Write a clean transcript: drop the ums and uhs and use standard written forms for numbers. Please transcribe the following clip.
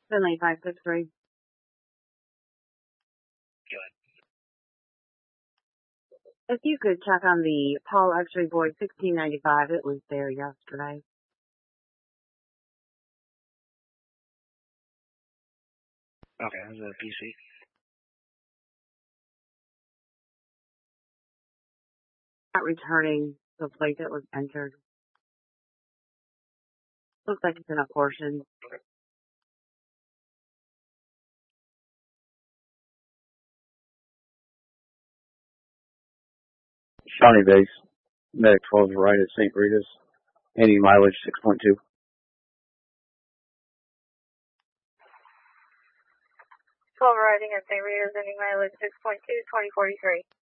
Finley 563. Good. If you could check on the Paul X-Ray Boy 1695, it was there yesterday. Okay, that's a PC. Not returning the plate that was entered. Looks like it's in a portion. Shawnee Base, Medic 12 right at St. Rita's, any mileage 6.2. 12 riding at St. Rita's, ending mileage 6.2, 2043.